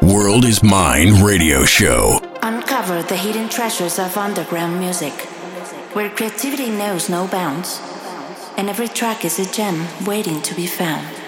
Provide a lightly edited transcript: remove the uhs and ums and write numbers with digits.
World Is Mine radio show. Uncover the hidden treasures of underground music, where creativity knows no bounds, and every track is a gem waiting to be found.